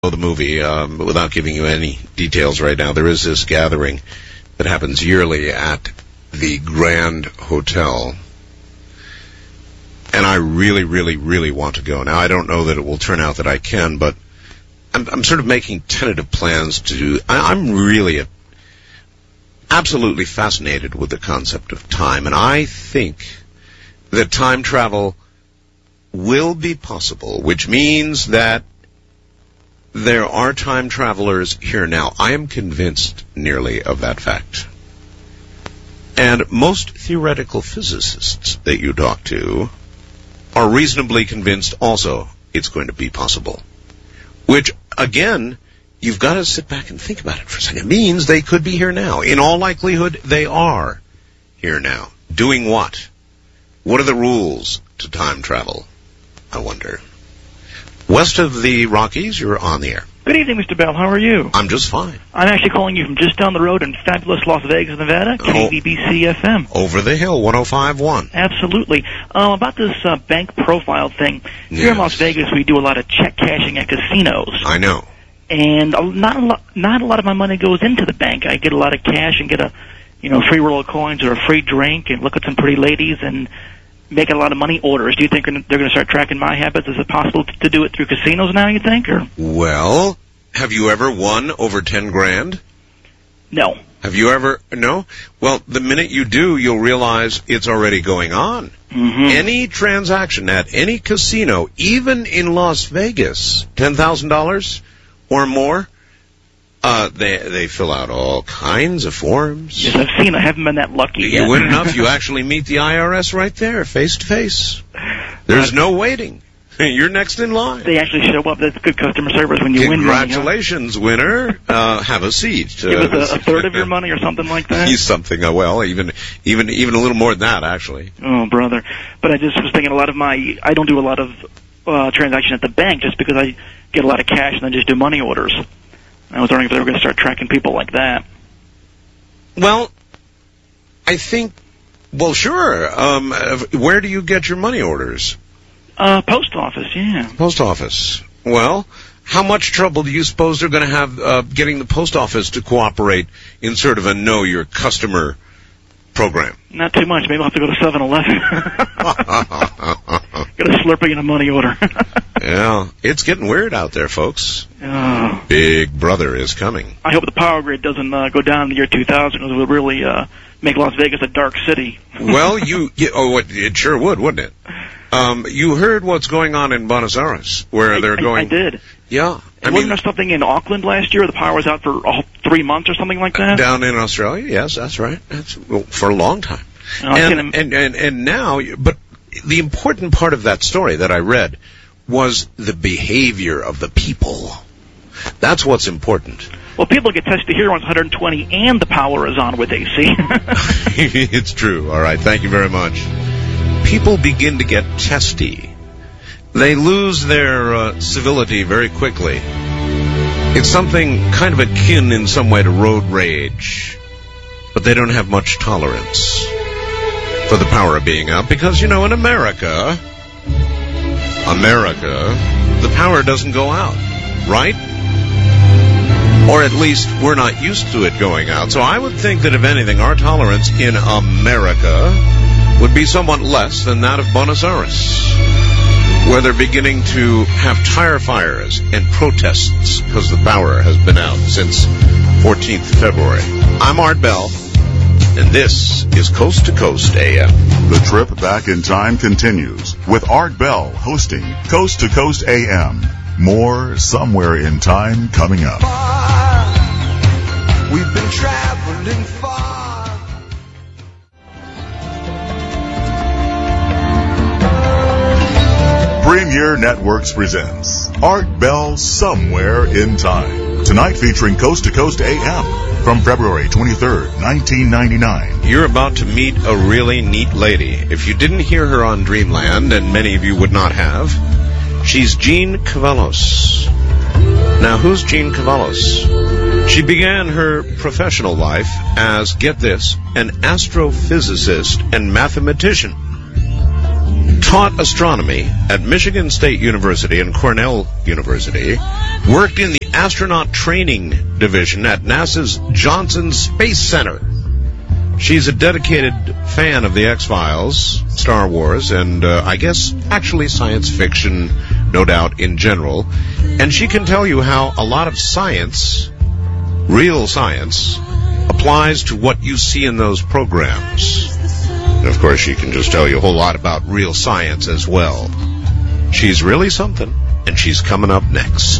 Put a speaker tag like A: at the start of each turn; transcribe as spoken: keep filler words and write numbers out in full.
A: the movie, um, without giving you any details right now, there is this gathering that happens yearly at the Grand Hotel. And I really, really, really want to go. Now, I don't know that it will turn out that I can, but I'm, I'm sort of making tentative plans to do. I, I'm really a, absolutely fascinated with the concept of time, and I think that time travel will be possible, which means that there are time travelers here now. I am convinced nearly of that fact. And most theoretical physicists that you talk to are reasonably convinced also it's going to be possible. Which, again, you've got to sit back and think about it for a second. It means they could be here now. In all likelihood, they are here now. Doing what? What are the rules to time travel? I wonder. West of the Rockies, you're on the air.
B: Good evening, Mister Bell. How are you?
A: I'm just fine.
B: I'm actually calling you from just down the road in fabulous Las Vegas, Nevada, K V B C F M.
A: Over the hill, one oh five point one.
B: Absolutely. Um, about this uh, bank profile thing,
A: yes.
B: Here in Las Vegas we do a lot of check cashing at casinos.
A: I know.
B: And not a, lot, not a lot of my money goes into the bank. I get a lot of cash and get a you know, free roll of coins or a free drink and look at some pretty ladies and make a lot of money orders. Do you think they're going to start tracking my habits? Is it possible to do it through casinos now, you think? Or
A: Well, have you ever won over ten grand?
B: No.
A: Have you ever? No? Well, the minute you do, you'll realize it's already going on.
B: Mm-hmm.
A: Any transaction at any casino, even in Las Vegas, ten thousand dollars or more, Uh, they they fill out all kinds of forms.
B: Yes, I've seen. I haven't been that lucky yet.
A: You win enough, you actually meet the I R S right there, face to face. There's no waiting. You're next in line.
B: They actually show up. That's good customer service when you win.
A: Congratulations, money, huh? winner. Uh, have a seat.
B: Give uh, us a, a third of your money or something like that.
A: He's something. Uh, well, even even even a little more than that, actually.
B: Oh, brother! But I just was thinking a lot of my. I don't do a lot of uh, transaction at the bank just because I get a lot of cash and then just do money orders. I was wondering if they were going to start tracking people like that.
A: Well, I think, well, sure. Um, where do you get your money orders?
B: Uh, post office, yeah.
A: Post office. Well, how much trouble do you suppose they're going to have uh, getting the post office to cooperate in sort of a know your customer program?
B: Not too much. Maybe I'll have to go to seven eleven. Get a Slurpee and a money order.
A: Yeah, it's getting weird out there, folks.
B: Oh.
A: Big Brother is coming.
B: I hope the power grid doesn't uh, go down in the year two thousand, because it would really uh, make Las Vegas a dark city.
A: Well, you, you oh, it sure would, wouldn't it? Um, you heard what's going on in Buenos Aires, where
B: I,
A: they're going.
B: I, I did.
A: Yeah,
B: I and wasn't mean, there something in Auckland last year? The power was out for uh, three months or something like that.
A: Down in Australia, yes, that's right. That's well, for a long time.
B: Oh,
A: and, and and and now, but the important part of that story that I read was the behavior of the people. That's what's important.
B: Well, people get tested here on one hundred twenty, and the power is on with A C.
A: It's true. All right, thank you very much. People begin to get testy. They lose their uh, civility very quickly. It's something kind of akin in some way to road rage, but they don't have much tolerance for the power of being out, because, you know, in America, America, the power doesn't go out, right? Or at least we're not used to it going out. So I would think that, if anything, our tolerance in America would be somewhat less than that of Buenos Aires, where they're beginning to have tire fires and protests because the power has been out since fourteenth of February. I'm Art Bell, and this is Coast to Coast A M.
C: The trip back in time continues with Art Bell hosting Coast to Coast A M. More somewhere in time coming up.
D: We've been traveling far.
C: Premier Networks presents Art Bell Somewhere in Time. Tonight featuring Coast to Coast A M from February twenty-third, nineteen ninety-nine.
A: You're about to meet a really neat lady. If you didn't hear her on Dreamland, and many of you would not have, she's Jean Cavallos. Now, who's Jean Cavallos? She began her professional life as, get this, an astrophysicist and mathematician. taught astronomy at Michigan State University and Cornell University, worked in the astronaut training division at NASA's Johnson Space Center. She's a dedicated fan of the X-Files, Star Wars, and uh, I guess actually science fiction, no doubt, in general. And she can tell you how a lot of science, real science, applies to what you see in those programs. And of course, she can just tell you a whole lot about real science as well. She's really something, and she's coming up next.